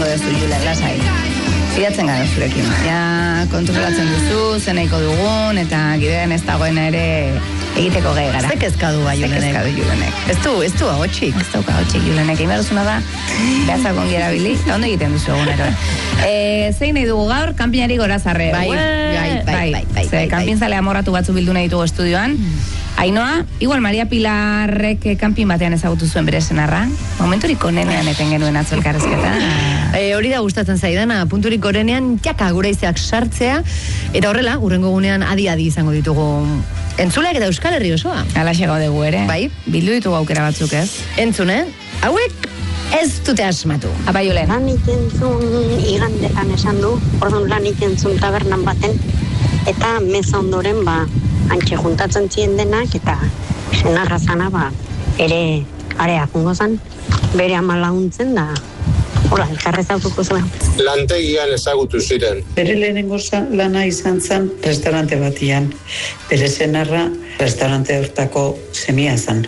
duzu, Julen, lasai. Fidatzen gara zurekin. Ja, kontrolatzen duzu, zeneiko dugun, eta gidean ez dagoena ere egiteko gai gara. Zek ezkadu ba, Julenek. Zek ezkadu Julenek. Ez du agotxik. Ez dauka agotxik, Julenek. Egin behar da, behazak ongi erabili, eta ondo egiten duzu egunero. Zein nahi dugu gaur, kanpinari gorazarre. Bai. Ze kanpinzale amorratu batzu bildu nahi ditugu estudioan. Ainoa, igual Maria Pilarrek kanpin batean ezagutu zuen bere senarra. Momenturik onenean eten genuen atzo elkarrezketa. Hori da gustatzen zaidana, punturik orenean jaka gure izeak sartzea, eta horrela, urrengo gunean adi-adi izango ditugu entzuleak eta Euskal Herri osoa. Alaxe gaudegu ere. Bai. Bildu ditugu aukera batzuk ez. Entzune, hauek ez dute asmatu. Apa, Julen. Lanik entzun igandetan esan du, orduan lanik entzun tabernan baten, eta meza ondoren antxe juntatzen ziren denak, eta senarra zana ere area jungo zan, bere ama laguntzen da, hola, elkarrez autuko zuen. Lantegian ezagutu ziren. Bere lehenengo lana izan zen restaurante batian. Bere senarra restaurante hortako semia zen.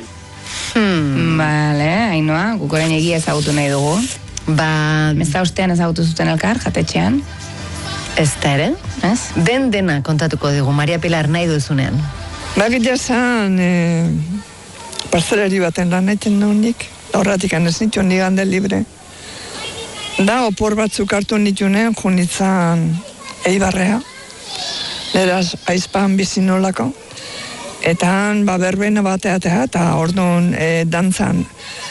Bale, Ainoa, guk orain egia ezagutu nahi dugu. Meza ostean ezagutu zuten elkar, jatetxean. Ez da ere, ez? Dena kontatuko digu, Maria Pilar nahi duzunean. Bagila zan, parzelari baten lan egiten nunik, horretik ez nituen nigande libre. Da, opor batzuk hartu nitunen, junitzan Eibarrea, neraz aizpan bizinolako, eta berbena bateatea, eta orduan dantzan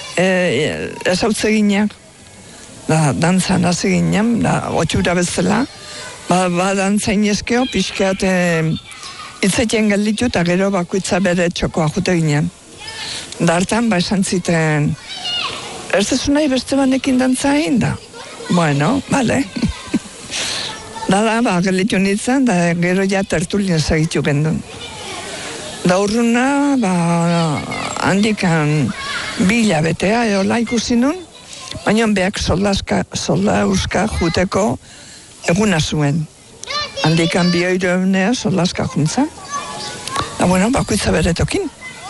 ezautze gineak, dantzan hasi ginen, otxura bezala, dantzain ezkeo, pixkeat itzetien gelditu, eta gero bakuitza bere txokoa jute ginen. Da hartan, esan ziten, ez dezu nahi beste banekin dantzain da? Bueno, bale. Da, gelditu nintzen, da gero ja tertulien segitu gendun. Da urruna, handikan 2 hilabetea, eola ikusi nun, baina beak soldauska juteko eguna zuen. Handikan 2 euroenea soldauska juntza. Da, bueno, bakuitza bere tokin.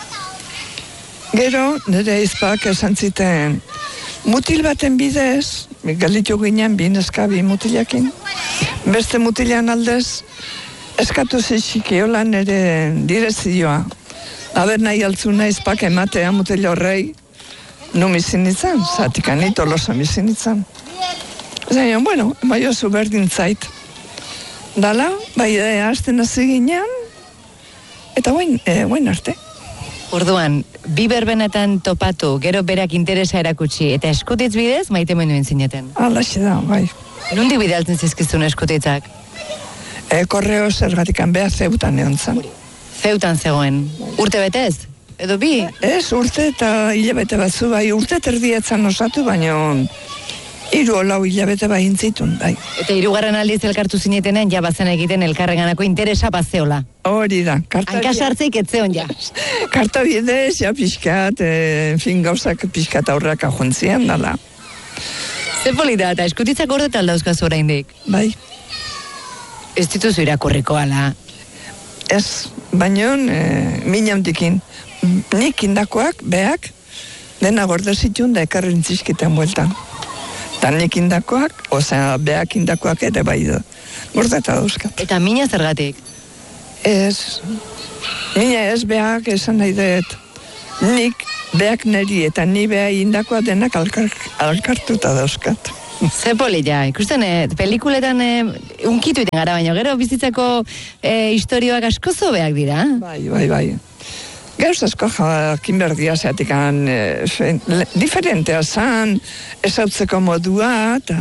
Gero, nire izpak esan ziten, mutil baten bidez, galitu ginen 2 neska 2 mutilakin, beste mutilan aldez, eskatu zizikiola nire direzioa. Aber nahi altzuna izpak ematea mutil horrei, nu mizinitzen, zatik anito losa mizinitzen. Zain, bueno, bai oso berdin zait. Dala, bai hasten hasi ginean, eta guen arte. Orduan, 2 berbenetan topatu, gero berak interesa erakutsi, eta eskutitz bidez, maite menuen zineten. Alaxe da, bai. Nundi bidaltzen zizkizun eskutitzak? Korreo zergatikan beha Zeutan egon zan. Zeutan zegoen. Urte betez? Edo 2? Ez, urte eta hilabete batzu, bai, urte terdietzan osatu, baina 3 o 4 hilabete bai intzitun, bai. Eta 3. aldiz elkartu zinetenen, ja bazen egiten elkarrenganako interesa bazeola. Hori da. Hankasartzeik etzeon ja. Karta bidez, ja pixkat, gauzak pixkat aurraka jontzien dala. Ze polita, eta eskutitzak gordet aldauzkaz oraindik? Bai. Ez dituzu irakurriko ala? Ez, baina minamdikin. Nik indakoak, beak, dena gorde zitun da ekarren zizkiten bueltan. Eta nik indakoak, beak indakoak ere bai da. Gordeta dauzkat. Eta mina zergatik? Ez, mina ez beak esan nahi dut. Nik beak neri eta ni beha indakoa denak alkartuta dauzkat. Ze polita, ikusten, pelikuletan unkitu iten gara, baina gero bizitzako historioak asko zobeak dira. Bai. Gauz asko jakin berdia zeatikan diferentea zan, ezautzeko modua, eta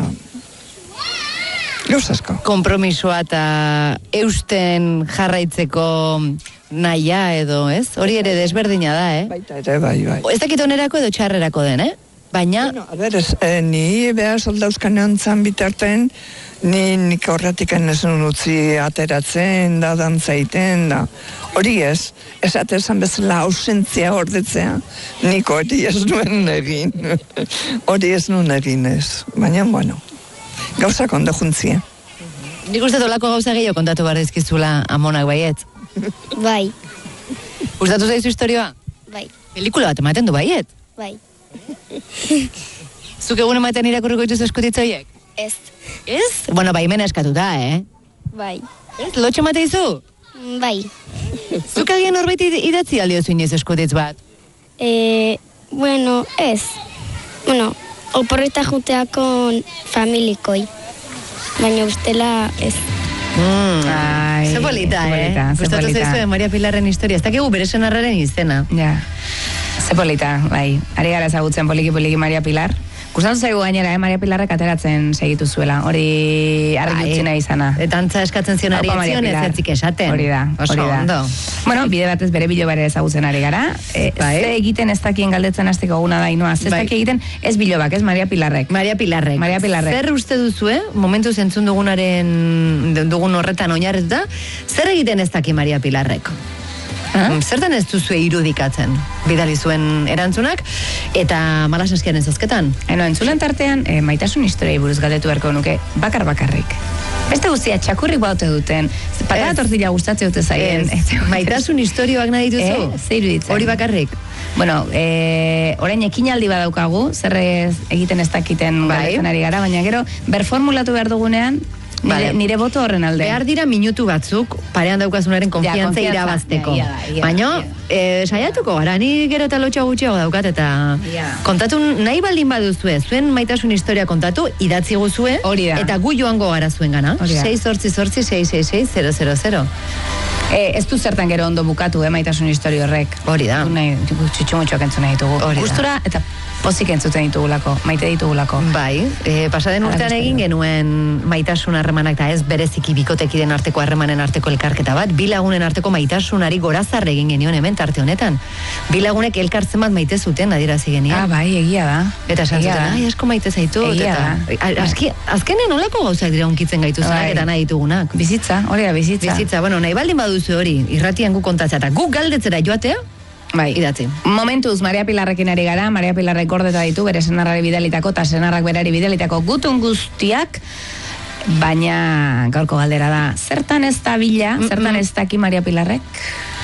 gauz asko. Kompromisoa eta eusten jarraitzeko nahia edo, ez? Hori ere desberdina da, Baita ere, bai. Ez dakit onerako edo txarrerako den, Baina... Bueno, ni beha soldauzkan egon bitarten, nik horretik enezun utzi ateratzen, da dantzaiten, da. Hori ez atezan bezala ausentzia ordetzea, nik hori ez nuen egin. Hori ez nuen egin ez. Baina, bueno, gauzak ondo juntzia. Nik uste dolako gauza gehiago kontatu behar dizkizula amonak baiet? Bai. Gustatu zaizu historioa? Bai. Pelikula bat ematen du baiet? Bai. Zuk egun ematen irakurriko dituzu eskutitzoiek? Ez. Ez? Bueno, baimena eskatuta, Bai. Ez, lotxe mate izu? Bai. Zuk agian norbait idatzi aldiozu inoiz eskutitz bat? Bueno, ez. Bueno, oporreta juteako familikoi. Baina ustela ez. Ze polita, Gustatu zaizue Maria Pilarren historia. Ez dakigu bere senarraren izena. Ja. Ze polita, bai. Ari gara ezagutzen poliki Maria Pilar. Gustatu zaigu gainera, Maria Pilarrek ateratzen segitu zuela. Hori argi utzi nahi izana. Eta antza eskatzen zion ari etzion ez etzik esaten. Hori da. Ondo. Bueno, bide batez bere bilobare ezagutzen ari gara. Ze egiten ez dakien galdetzen hasteko guna da, Inoa. Ze daki egiten ez bilobak, ez Maria Pilarrek. Maria Pilarrek. Zer uste duzue, momentu zentzun dugun horretan oinarretuta, zer egiten ez daki Maria Pilarrek? Zertan ez duzue irudikatzen bidali zuen erantzunak eta Malas Eskiaren zozketan? Entzulen tartean, maitasun historiai buruz galdetu beharko nuke, bakarrik. Beste guztia txakurrik baute duten, patata tortilla gustatze dute zaien. Maitasun historioak nahi dituzu? Ze iruditzen. Hori bakarrik? Bueno, orain ekinaldi badaukagu, zer egiten ez dakiten galdetzen ari gara, baina gero, berformulatu behar dugunean, nire boto horren alde. Behar dira minutu batzuk, parean daukazunaren konfiantza irabazteko. Baina, saiatuko gara, ni gero eta lotxa gutxiago daukat, eta kontatu nahi baldin baduzue, zuen maitasun historia kontatu, idatzi guzue, eta gu joango gara zuen gana. 6-8-6-6-6-000. Ez du zertan gero ondo bukatu, maitasun historio horrek. Hori da. Txutxumutxoak entzuna ditugu. Gustura eta pozik entzuten ditugulako, maite ditugulako. Bai, pasaden urtean egin genuen maitasun harremanak, eta ez bereziki bikotekiden arteko harremanen arteko elkarketa bat, bi lagunen arteko maitasunari gorazarre egin genion hemen tarte honetan. Bi lagunek elkartzen bat maite zuten adierazi genion. Bai, egia da. Eta esan zuten, asko maite zaitu. Egia da. Azkenen olako gauzak dira unkitzen gaituzunak eta nahi ditugunak. Bizitza, hori da, bizitza. Bueno, nahi baldin baduzu hori, irratian gu kontatzea, eta gu galdetzera joatea, bai, idatzi. Momentuz, Maria Pilarrekin ari gara, Maria Pilarrek gordeta ditu, bere senarrari bidalitako, eta senarrak berari bidalitako gutun guztiak, baina gaurko galdera da, zertan ez da bila, zertan ez daki Maria Pilarrek?